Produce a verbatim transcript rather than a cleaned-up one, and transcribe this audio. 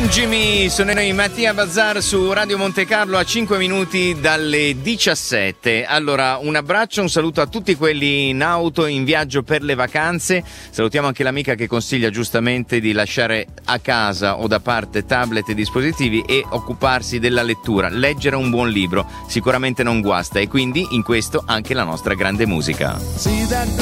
Stringimi, sono noi Mattia Bazzar su Radio Monte Carlo a cinque minuti dalle diciassette. Allora, un abbraccio, un saluto a tutti quelli in auto, in viaggio per le vacanze. Salutiamo anche l'amica che consiglia giustamente di lasciare a casa o da parte tablet e dispositivi e occuparsi della lettura. Leggere un buon libro sicuramente non guasta, e quindi in questo anche la nostra grande musica.